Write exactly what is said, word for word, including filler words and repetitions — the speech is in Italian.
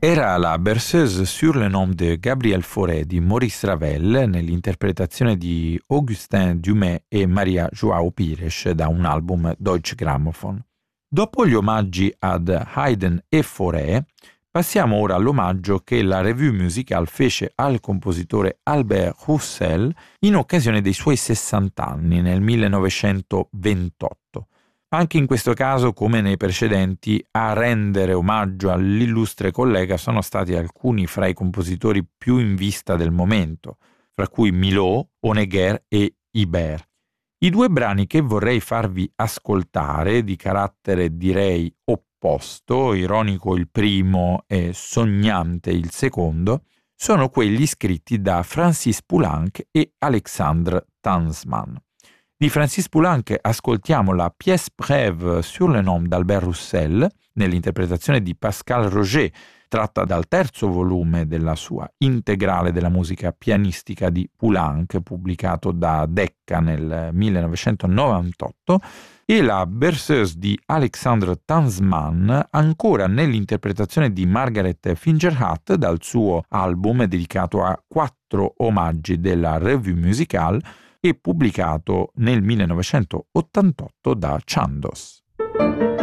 Era la Berceuse sur le nom de Gabriel Fauré di Maurice Ravel nell'interpretazione di Augustin Dumay e Maria João Pires da un album Deutsche Grammophon. Dopo gli omaggi ad Haydn e Fauré, passiamo ora all'omaggio che la Revue Musicale fece al compositore Albert Roussel in occasione dei suoi sessanta anni nel millenovecentoventotto. Anche in questo caso, come nei precedenti, a rendere omaggio all'illustre collega sono stati alcuni fra i compositori più in vista del momento, fra cui Milhaud, Honegger e Ibert. I due brani che vorrei farvi ascoltare, di carattere direi opposto, ironico il primo e sognante il secondo, sono quelli scritti da Francis Poulenc e Alexandre Tanzmann. Di Francis Poulenc ascoltiamo la Pièce brève sur le nom d'Albert Roussel, nell'interpretazione di Pascal Roger, tratta dal terzo volume della sua Integrale della musica pianistica di Poulenc, pubblicato da Decca nel millenovecentonovantotto, e la Berceuse di Alexandre Tanzmann, ancora nell'interpretazione di Margaret Fingerhut dal suo album dedicato a quattro omaggi della Revue Musicale e pubblicato nel millenovecentottantotto da Chandos.